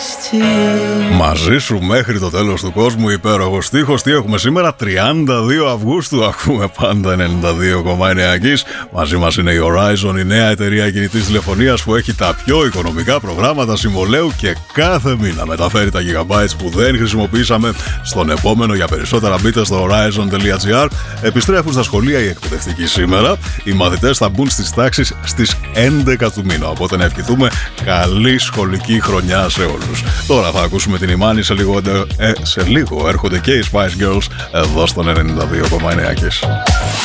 Μαζί σου μέχρι το τέλος του κόσμου, υπέροχο στίχος. Τι έχουμε σήμερα, 32 Αυγούστου. Ακούμε πάντα 92,9 Kiss. Μαζί μας είναι η Horizon, η νέα εταιρεία κινητής τηλεφωνίας που έχει τα πιο οικονομικά προγράμματα συμβολαίου και κάθε μήνα μεταφέρει τα gigabytes που δεν χρησιμοποιήσαμε στον επόμενο. Για περισσότερα μπείτε στο horizon.gr. Επιστρέφουν στα σχολεία οι εκπαιδευτικοί σήμερα. Οι μαθητές θα μπουν στις τάξεις στις 11 του μήνα. Οπότε να ευχηθούμε καλή σχολική χρονιά σε όλους. Τώρα θα ακούσουμε την Ημάνη σε λίγο έρχονται και οι Spice Girls εδώ στον 92,9 Kiss.